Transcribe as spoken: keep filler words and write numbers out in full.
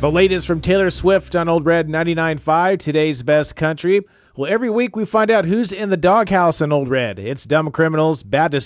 The latest from Taylor Swift on Old Red ninety-nine point five, today's best country. Well, every week we find out who's in the doghouse on Old Red. It's Dumb Criminals, Bad Decisions.